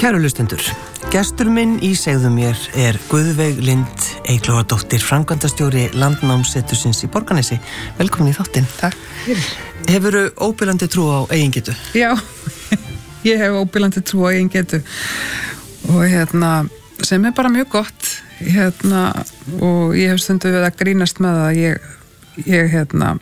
Kæru hlustendur, gestur minn í Segðu mér Guðveig Lind Eyglóardóttir, framkvæmdastjóri Landnámssetursins í Borgarnesi. Velkomin í þáttinn. Takk fyrir. Hefurðu óbilandi trú á eigingetu? Já, ég hef óbilandi trú á eigingetu og sem bara mjög gott og ég hef stundum við að grínast með það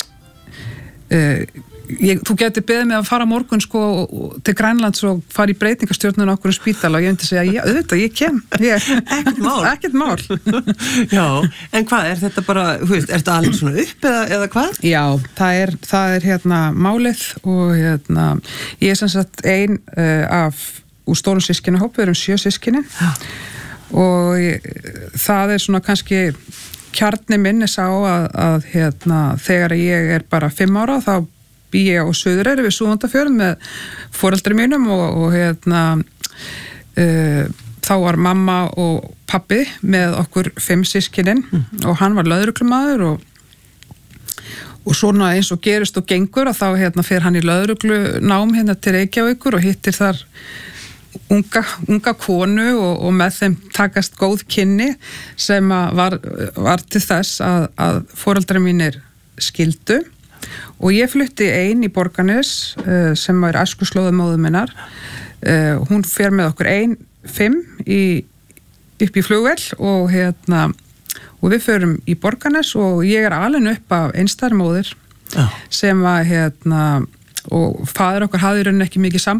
þú getur beðið mig að fara morgun til Grænlands og fara í breytingastjórnun okkur spítala og ég myndi segja, auðvitað, ég kem ekkert mál Já, en hvað, þetta bara er þetta alveg svona upp eða hvað? Já, það er málið og ég sem sagt ein úr stórum systkinahópi, við erum 7 systkini og það er svona kannski kjarni minni sá að þegar ég bara 5 ára þá bý ég á Suðureyri við Súgandafjörð með foreldri mínum og þá var mamma og pabbi með okkur 5 systkinin og hann var lögreglumaður og svona eins og gerist og gengur að þá fer hann í lögreglunám til Reykjavíkur og hittir þar unga konu og með þeim takast góð kynni sem var til þess að foreldrar mínir skildu og ég flutti ein í Borgarnes sem var æskuslóða móður minnar hún fer með okkur 5 upp í flugvél og við förum í Borgarnes og ég alin upp af einstæðri móðir sem var og faðir okkar hafði í rauninni ekki mikið